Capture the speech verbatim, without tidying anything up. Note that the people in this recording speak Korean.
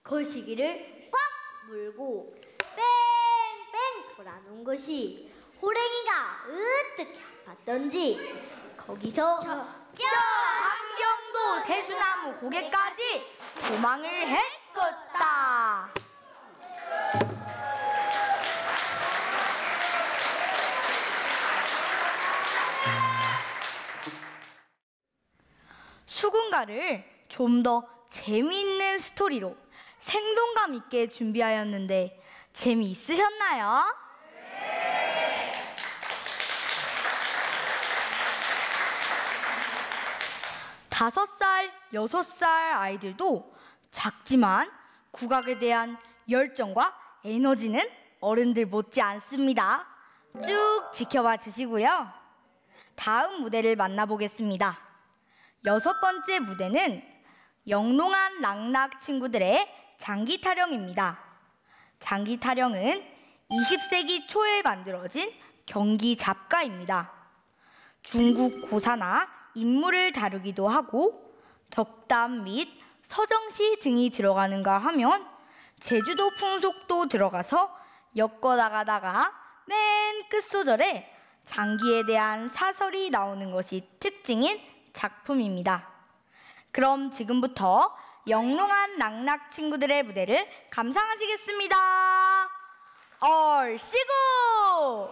거시기를 꽉 물고 뺑뺑 돌아놓은 것이 호랭이가 으뜩 아팠던지 거기서 저 함경도 세수나무 고개까지 도망을 했겠다. 수군가를 좀 더 재미있는 스토리로 생동감 있게 준비하였는데 재미있으셨나요? 네. 다섯 살, 여섯 살 아이들도 작지만 국악에 대한 열정과 에너지는 어른들 못지 않습니다. 쭉 지켜봐 주시고요. 다음 무대를 만나보겠습니다. 여섯 번째 무대는 영롱한 락락 친구들의 장기 타령입니다. 장기 타령은 이십 세기 초에 만들어진 경기 잡가입니다. 중국 고사나 인물을 다루기도 하고 덕담 및 서정시 등이 들어가는가 하면 제주도 풍속도 들어가서 엮어나가다가 맨 끝소절에 장기에 대한 사설이 나오는 것이 특징인 작품입니다. 그럼 지금부터 영롱한 락락 친구들의 무대를 감상하시겠습니다. 얼씨구!